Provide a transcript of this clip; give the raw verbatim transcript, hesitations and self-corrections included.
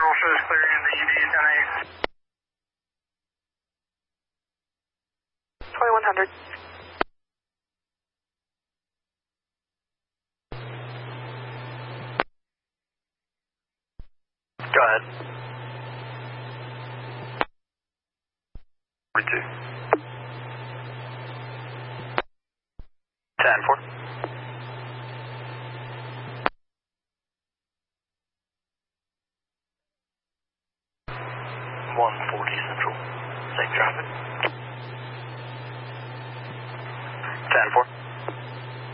Says clear in the U V ten eight. twenty-one hundred. Go ahead. forty-two. ten four. one forty Central. Safe traffic. ten four.